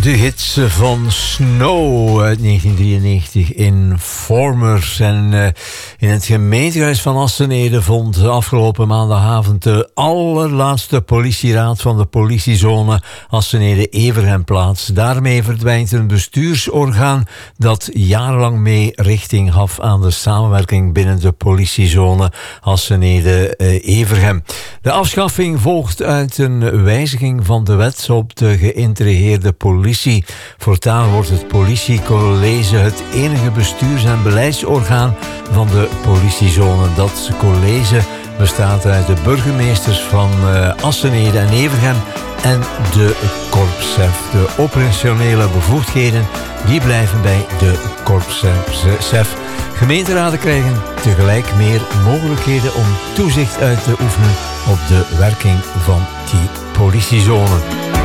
De hits van Snow uit 1993, Informers. En in het gemeentehuis van Assenede vond afgelopen maandagavond de allerlaatste politieraad van de politiezone Assenede-Everhem plaats. Daarmee verdwijnt een bestuursorgaan dat jarenlang mee richting gaf aan de samenwerking binnen de politiezone Assenede-Everhem. De afschaffing volgt uit een wijziging van de wet op de geïntegreerde politie. Voortaan wordt het politiecollege het enige bestuurs- en beleidsorgaan van de politiezone. Dat college bestaat uit de burgemeesters van Assenede en Everhem en de korpschef. De operationele bevoegdheden die blijven bij de korpschef. Gemeenteraden krijgen tegelijk meer mogelijkheden om toezicht uit te oefenen op de werking van die politiezone.